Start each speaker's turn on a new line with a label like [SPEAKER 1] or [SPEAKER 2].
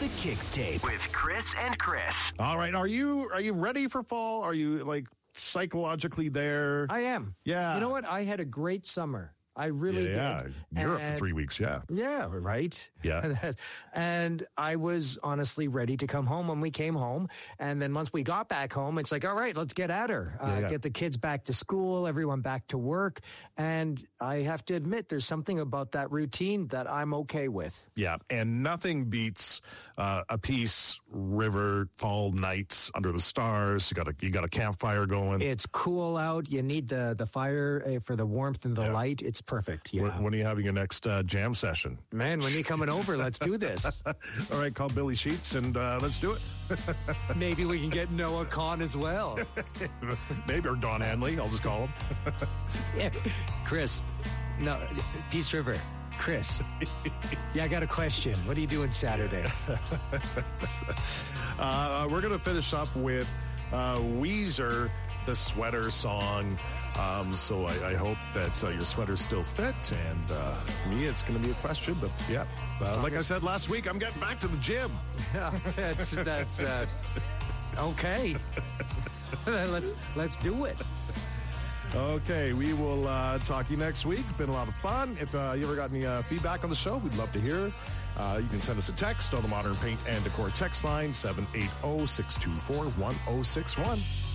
[SPEAKER 1] The Kicks Tape with Chris and Chris.
[SPEAKER 2] All right, are you ready for fall? Are you like psychologically there?
[SPEAKER 3] I am.
[SPEAKER 2] Yeah.
[SPEAKER 3] You know what? I had a great summer. I really did.
[SPEAKER 2] Yeah, Europe for 3 weeks, yeah.
[SPEAKER 3] Yeah, right?
[SPEAKER 2] Yeah.
[SPEAKER 3] And I was honestly ready to come home when we came home. And then once we got back home, it's like, all right, let's get at her. Get the kids back to school, everyone back to work. And I have to admit, there's something about that routine that I'm okay with.
[SPEAKER 2] Yeah, and nothing beats a peace river fall nights under the stars. You got a campfire going.
[SPEAKER 3] It's cool out. You need the fire for the warmth and the light. It's perfect. Yeah.
[SPEAKER 2] When are you having your next jam session?
[SPEAKER 3] Man, when are you coming over? Let's do this.
[SPEAKER 2] All right, call Billy Sheets and let's do it.
[SPEAKER 3] Maybe we can get Noah Kahn as well.
[SPEAKER 2] Maybe, or Don Hanley. I'll just call him.
[SPEAKER 3] Yeah. Chris, no, Peace River. Chris, I got a question. What are you doing Saturday?
[SPEAKER 2] We're going to finish up with Weezer, the sweater song. So I hope that your sweaters still fit. And me, it's going to be a question. But yeah, like I said last week, I'm getting back to the gym.
[SPEAKER 3] Yeah, that's okay. Let's do it.
[SPEAKER 2] Okay, we will talk to you next week. It's been a lot of fun. If you ever got any feedback on the show, we'd love to hear. You can send us a text on the Modern Paint and Decor text line, 780-624-1061.